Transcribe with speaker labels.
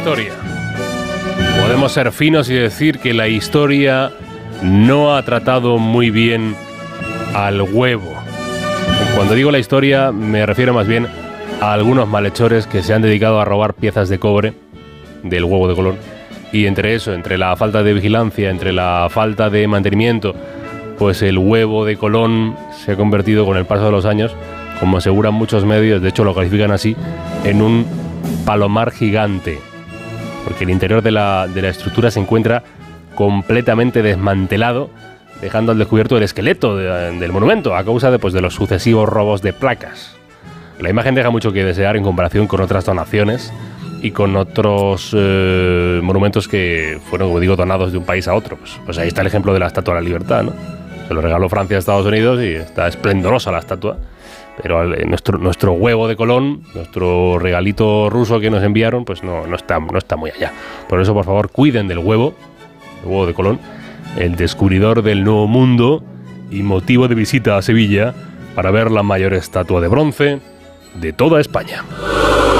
Speaker 1: historia. Podemos ser finos y decir que la historia no ha tratado muy bien al huevo. Cuando digo la historia me refiero más bien a algunos malhechores que se han dedicado a robar piezas de cobre del huevo de Colón. Y entre eso, entre la falta de vigilancia, entre la falta de mantenimiento, pues el huevo de Colón se ha convertido con el paso de los años, como aseguran muchos medios, de hecho lo califican así, en un palomar gigante. Porque el interior de la estructura se encuentra completamente desmantelado, dejando al descubierto el esqueleto del monumento a causa de los sucesivos robos de placas. La imagen deja mucho que desear en comparación con otras donaciones y con otros monumentos que fueron, como digo, donados de un país a otro. Pues ahí está el ejemplo de la Estatua de la Libertad, ¿no? Se lo regaló Francia a Estados Unidos y está esplendorosa la estatua. Pero nuestro huevo de Colón, nuestro regalito ruso que nos enviaron, pues no está muy allá. Por eso, por favor, cuiden del huevo, el huevo de Colón, el descubridor del nuevo mundo y motivo de visita a Sevilla para ver la mayor estatua de bronce de toda España.